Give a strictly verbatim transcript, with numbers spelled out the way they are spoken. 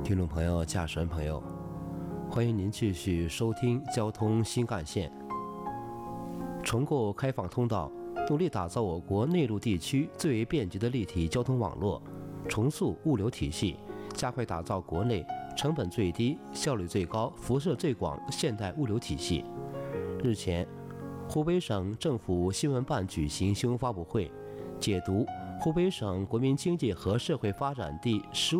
听众朋友、驾驶员朋友，欢迎您继续收听交通新干线。重构开放通道，努力打造我国内陆地区最为便捷的立体交通网络，重塑物流体系，加快打造国内成本最低、效率最高、辐射最广现代物流体系。日前，湖北省政府新闻办举行新闻发布会，解读湖北省国民经济和社会发展第十五